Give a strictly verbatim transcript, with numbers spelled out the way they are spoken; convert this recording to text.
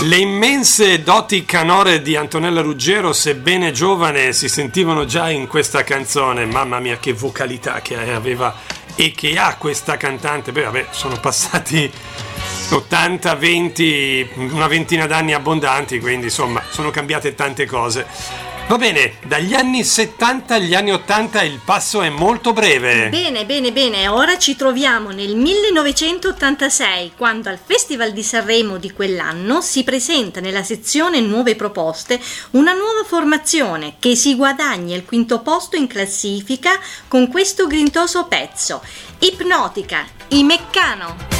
Le immense doti canore di Antonella Ruggero, sebbene giovane, si sentivano già in questa canzone. Mamma mia, che vocalità che aveva e che ha questa cantante. Beh, vabbè, sono passati ottanta, venti, una ventina d'anni abbondanti, quindi insomma sono cambiate tante cose. Va bene, dagli anni settanta agli anni ottanta il passo è molto breve. Bene, bene, bene, ora ci troviamo nel millenovecentottantasei, quando al Festival di Sanremo di quell'anno si presenta nella sezione Nuove Proposte una nuova formazione che si guadagna il quinto posto in classifica con questo grintoso pezzo, Ipnotica, i Meccano.